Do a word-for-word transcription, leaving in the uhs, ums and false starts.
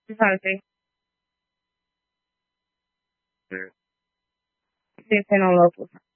Tú sabes, sí, Sí. sí, ese no lo puse.